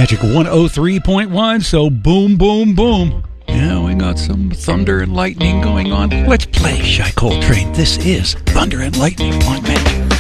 Magic 103.1, so boom, boom, boom. Yeah, we got some thunder and lightning going on. Let's play Shy Coltrane. This is Thunder and Lightning on Magic.